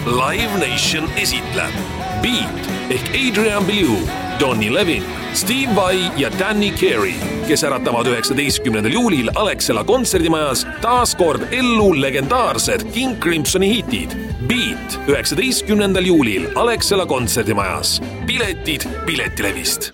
Live Nation esitleb Beat ehk Adrian Belew, Donny Levin, Steve Vai ja Danny Carey, kes äratavad 19. juulil Alexela kontserdimajas taas kord ellu legendaarsed King Crimsoni hitid. Beat 19. juulil Alexela kontserdimajas. Piletid Piletilevist.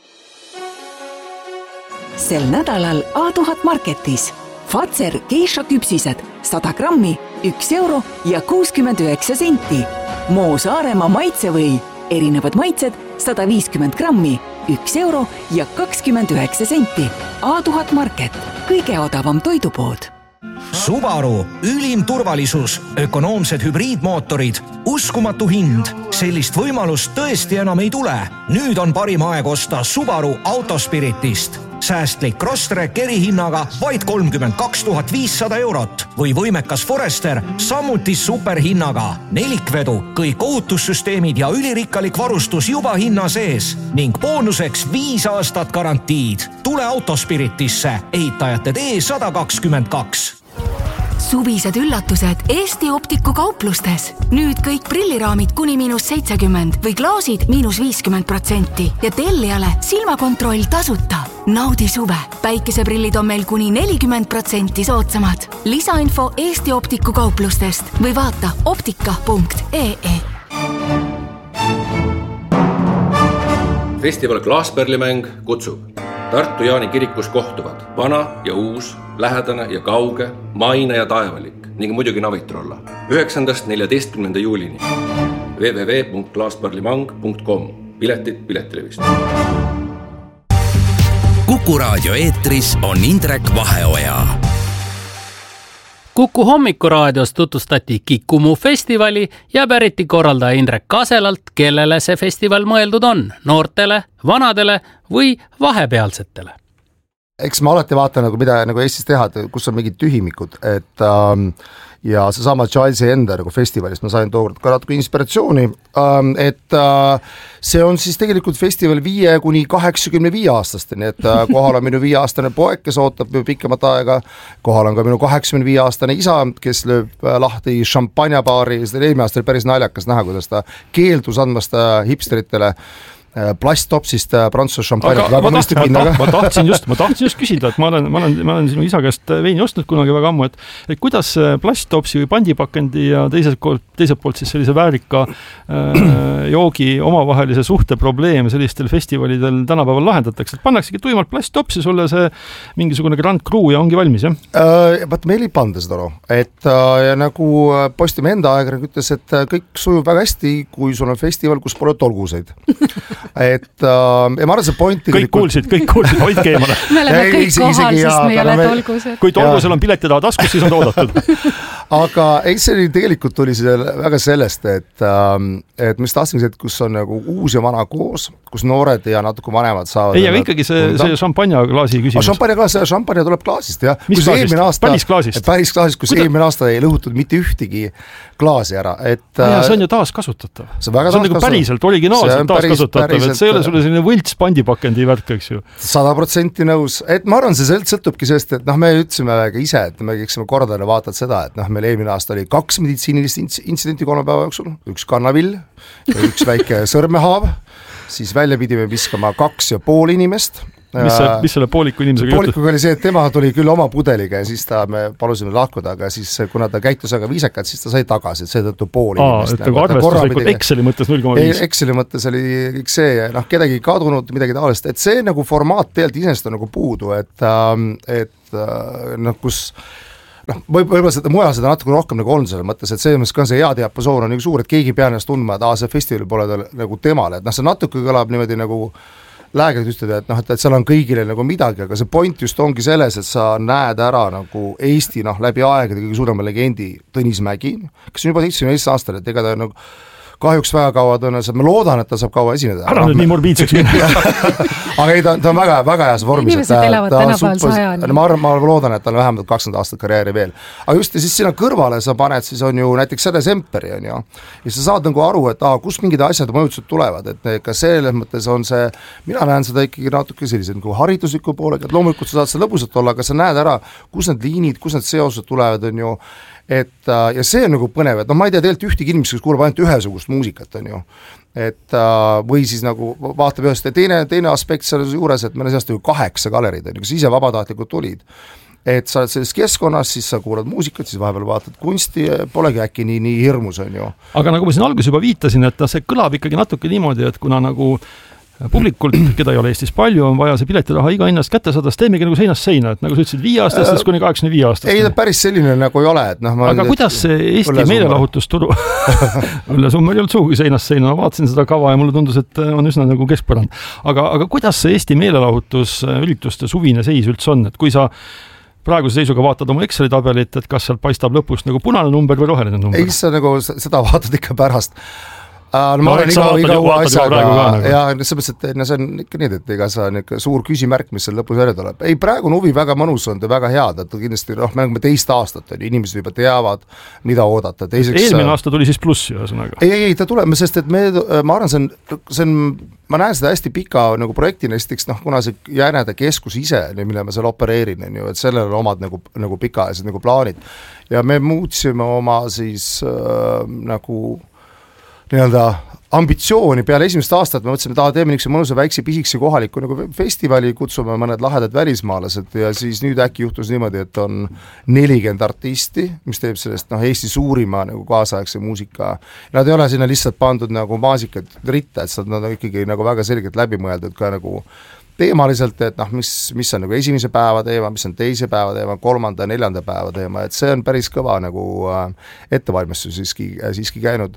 Sel nädalal A1000 Marketis Fazer geisha küpsised 100 grammi, 1 euro ja 69 senti. Moo Saaremaa maitsevõi, erinevad maitsed 150 grammi, 1 euro ja 29 senti. A1000 Market, kõige odavam toidupood. Subaru, ülim turvalisus, ökonoomsed hübriidmootorid, uskumatu hind. Sellist võimalust tõesti enam ei tule. Nüüd on parim aeg osta Subaru Autospiritist. Säästlik Crosstrek erihinnaga vaid 32 500 eurot või võimekas Forester samuti superhinnaga. Nelikvedu, kõik ohutussüsteemid ja ülirikkalik varustus juba hinna sees ning boonuseks 5 aastat garantiid. Tule Autospiritisse, ehitajate tee 122. Suvised üllatused Eesti Optiku kauplustes. Nüüd kõik prilliraamid kuni -70% või klaasid -50% ja tellijale silmakontroll tasuta. Naudi suve. Päikeseprillid on meil kuni 40% soodsamad. Lisainfo Eesti Optiku kauplustest või vaata optika.ee. Festival Klaaspärlimäng kutsub. Tartu Jaani kirikus kohtuvad vana ja uus, lähedane ja kauge, maine ja taevalik ning muidugi Navitrolla. 9.–14. juulini. www.klaaspärlimang.com. Piletid Piletilevist. Kuku raadio eetris on Indrek Vaheoja. Kuku hommikuraadios tutvustati Kikumu festivali ja päriti korraldaja Indrek Kaselalt, kellele see festival mõeldud on, noortele, vanadele või vahepealsetele. Eks ma alati vaatan, mida Eestis teha, kus on mingid tühimikud, ja seesama Childs'i enda festivalist ma sain tookord ka natuke inspiratsiooni, et see on siis tegelikult festival 5–85 aastasteni, et kohal on minu 5-aastane poeg, kes ootab pikemat aega, kohal on ka minu 85-aastane isa, kes lööb lahti šampanjabaari, seda eelmine aasta oli päris naljakas näha, kuidas ta keeldus andmast hipsteritele plasttopsist prantsuse šampanja. Ma tahtsin just küsida, et ma olen sinu isa käest veini ostnud kunagi väga ammu, et kuidas plasttopsi või pandipakendi ja teiselt poolt siis sellise väärika joogi omavahelise suhte probleem sellistel festivalidel tänapäeval lahendatakse, et pannaksegi tuimalt plasttopsi sulle see mingisugune Grand Cru ja ongi valmis, jah? Vaat meil ei panda seda et ja nagu Postimehe enda aeg ütles, et kõik sujub väga hästi, kui sul on festival, kus pole tolguseid. Et ja ma arvan, see pointi kõik kuulsid, hoidke eemale. Me oleme kõik kohal, sest me ei ole tolgused. Kui tolgusel on pileti taha taskus, siis on oodatud. Aga see tegelikult tuli väga sellest, et mis tahtsin, et kus on nagu uus ja vana koos, kus noored ja natuke vanemad saavad. Ei, aga ikkagi see šampanjaklaasi küsimus. Šampanja tuleb klaasist, jah. Mis klaasist? Päris klaasist? Päris klaasist, kus eelmine aasta ei lõhutud mitte ühtegi klaasi ära. See on ju taaskasutatav. See on nagu päriselt originaalselt taaskasutatav, et see ei ole sulle selline võlts pandipakendi värk, eks ju. 100% nõus. Et ma arvan, see sõltubki sellest, et me ütlesime ise, et me keeksime kordale vaatad seda, et meil eelmine aasta oli 2 meditsiinilist intsidenti 3 päeva jooksul, 1 kannavill ja 1 väike sõrmehaav, siis välja pidime viskama 2,5 inimest. Mis selle pooliku inimesega juhtus? Poolikuga oli see, et tema tuli küll oma pudeliga ja siis me palusime lahkuda, aga siis kuna ta käitus aga viisakalt, siis ta sai tagasi, et seetõttu pool inimest. Et arvestuslikult Exceli mõttes 0,5. Exceli mõttes oli kõik see ja kedagi kadunud, midagi taolist, et see nagu formaat tegelikult iseenesest on nagu puudu, et kus võib-olla seda mujal seda natuke rohkem nagu on selle mõttes, et see ka see hea diapasoon on nagu suur, et keegi pea ennast tundma, et see festival pole nagu temale, et see natuke kõlab niimoodi nagu läägelt ütelda, et seal on kõigile nagu midagi, aga see point just ongi selles, et sa näed ära nagu Eesti läbi aegade kõige suurema legendi Tõnis Mägi, kes on juba 17 aastal, et ega ta nagu kahjuks väga kaua tõenäoliselt, ma loodan, et ta saab kaua esineda. Ära nüüd nii morbiidseks minna. Aga ei, ta on väga heas vormis. Inimesed elavad tänapäeval 100. Ma loodan, et ta on vähemalt 20 aastat karjääri veel. Aga just ja siis sinna kõrvale sa paned, siis on ju näiteks Sede Semperi, on ju. Ja sa saad nagu aru, et kus mingid asjad mõjutused tulevad, et ka selles mõttes on see, mina näen seda ikkagi natuke sellised nagu haridusliku poolega, et loomulikult sa saad seda lõbusat olla, aga sa näed ära, kus need liinid, kus need seosed tulevad, on ju. ja see on nagu põnev, et ma ei tea tegelikult ühtegi inimest, kes kuulab ainult ühesugust muusikat, on ju. Või siis nagu vaatab ühest ja teine aspekt selle juures, et meil on seast 8 galerid, on ju, kes ise vabatahtlikult tulid. Et sa oled selles keskkonnas, siis sa kuulad muusikat, siis vahepeal vaatad kunsti, polegi äkki nii hirmus, on ju. Aga nagu ma siin alguses juba viitasin, et see kõlab ikkagi natuke niimoodi, et kuna nagu publikult, keda ei ole Eestis palju, on vaja see piletiraha iga hinnast kätte saada, teemegi nagu seinast seina, et nagu sa ütlesid 5 aastast kuni 85 aastast. Ei, ta päris selline nagu ei ole. Et aga kuidas see Eesti meelelahutusturu Ülle Summer ei olnud suugi seinast seina, ma vaatasin seda kava ja mulle tundus, et on üsna nagu keskpärand. Aga kuidas see Eesti meelelahutusürituste suvine seis üldse on, et kui sa praeguse seisuga vaatad oma Exceli tabelit, et kas sealt paistab lõpust nagu punane number või roheline number? Ei, sa nagu seda vaatad ikka pärast. Ma olen iga uue asjaga ja selles mõttes, et see on ikka nii, et ega sa suur küsimärk, mis seal lõpus välja tuleb. Ei, praegu on huvi väga mõnus on ja väga head, et kindlasti me oleme teist aastat, inimesed juba teavad, mida oodata. Eelmine aasta tuli siis plussi ühesõnaga. Ei, ta tuleb, sest et ma arvan, ma näen seda hästi pika nagu projektina, esiteks kuna see Jänede keskus ise, mille ma seal opereerin, et sellel on omad nagu pikaajalised nagu plaanid ja me muutsime oma siis nagu nii-öelda ambitsiooni peale esimest aastat, me mõtlesime, et teeme niisuguse mõnusa väikse pisikse kohaliku nagu festivali, kutsume mõned lahedad välismaalased ja siis nüüd äkki juhtus niimoodi, et on 40 artisti, mis teeb sellest Eesti suurima nagu kaasaegse muusika. Nad ei ole sinna lihtsalt pandud nagu maasikad ritta, et nad on ikkagi nagu väga selgelt läbi mõeldud ka nagu teemaliselt, et mis on nagu esimese päeva teema, mis on teise päeva teema, 3., 4. päeva teema, et see on päris kõva nagu ettevalmistus siiski käinud.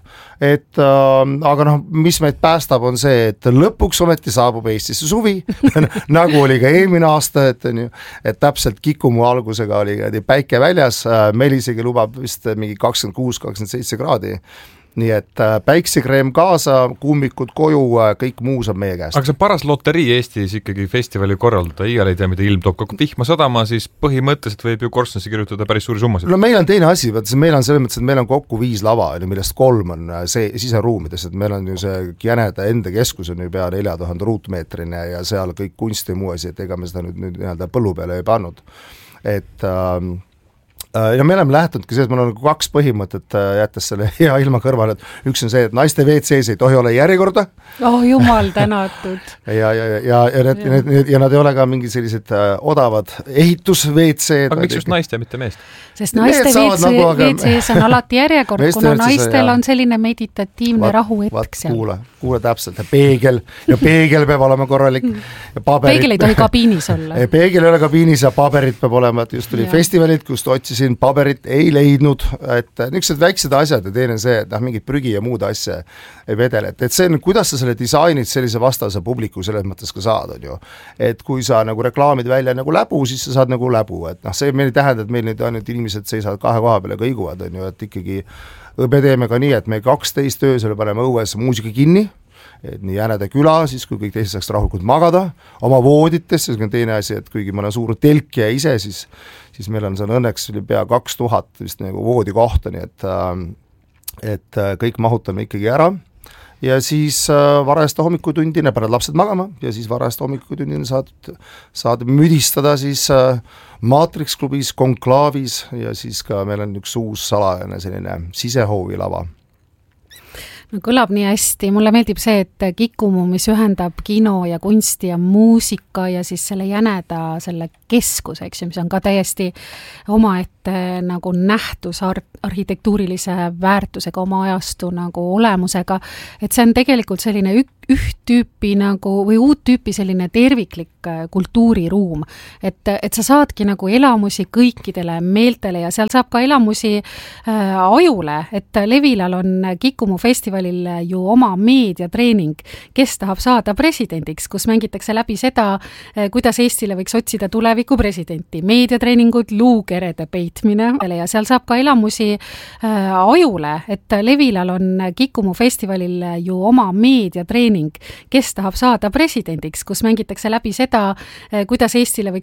Aga mis meid päästab on see, et lõpuks ometi saabub Eestisse suvi, nagu oli ka eelmine aasta, et täpselt Kikumu algusega oli päike väljas, meil isegi lubab vist mingi 26-27 kraadi. Nii et päiksekreem kaasa, kummikud koju, kõik muu saab meie käest. Aga see paras loterii Eestis ikkagi festivali korraldada, igal ei tea, mida ilm toob. Kui vihma sadama, siis põhimõtteliselt võib ju Korstnasse kirjutada päris suuri summasid. No meil on teine asi, meil on selles mõttes, et meil on kokku 5 lava, millest 3 on siseruumides, et meil on ju see Jänede enda keskus on ju pea 4000 ruutmeetrine ja seal kõik kunst ja muu asi, et ega me seda nüüd põllu peale ei pannud. Ja me oleme lähtunud ka see, et meil on 2 põhimõtet jättes selle hea ilma kõrvale, et üks on see, et naiste WC-s ei tohi olla järjekorda. Jumal tänatud. Ja nad ei ole ka mingi sellised odavad ehitus-WC. Aga miks just naiste, mitte meest? Sest naiste WC-s on alati järjekord, kuna naistel on selline meditatiivne rahuhetk seal. Kuule täpselt, peegel peab olema korralik. Peegel ei tohi kabiinis olla. Peegel ei ole kabiinis ja paberid peab olema, et just tuli festivalid, kust otsisin paberit, ei leidnud, et niisugused väiksed asjad ja teine see, et mingid prügi ja muud asja ei vedele, et see on, kuidas sa selle disainid sellise vastase publiku selles mõttes ka saad, on ju. Et kui sa nagu reklaamid välja nagu läbu, siis sa saad nagu läbu, et see meil ei tähenda, et meil nüüd ainult inimesed seisavad 2 koha peale kõiguvad, on ju, et ikkagi me teeme ka nii, et me 12 öösel paneme õues muusika kinni, et nii Jänede küla, siis kui kõik teised saaks rahulikult magada oma voodites, siis on teine asi, et kuigi ma olen suur telkija ise, siis meil on seal õnneks pea 2000 vist nagu voodikohta, nii et kõik mahutame ikkagi ära ja siis varajast hommikutundine paned lapsed magama ja siis varajast hommikutundine saad müdistada siis Matrix klubis, Konklaavis ja siis ka meil on üks uus salajane selline sisehoovilava. Kõlab nii hästi, mulle meeldib see, et Kikumu, mis ühendab kino ja kunsti ja muusika ja siis selle Jäneda selle keskus, eks ju, mis on ka täiesti omaette nagu nähtus arhitektuurilise väärtusega, oma ajastu nagu olemusega, et see on tegelikult selline üht tüüpi nagu või uut tüüpi selline terviklik kultuuriruum, et sa saadki nagu elamusi kõikidele meeltele ja seal saab ka elamusi ajule, et Levilal on Kikumu festivalil ju oma meediatreening, kes tahab saada presidendiks, kus mängitakse läbi seda, kuidas Eestile võiks otsida tuleviku presidenti, meediatreeningud, luukerede peitmine ja seal saab ka elamusi ajule, et Levilal on Kikumu festivalil ju oma meediatreening, kes tahab saada presidendiks, kus mängitakse läbi seda, kuidas Eestile võiks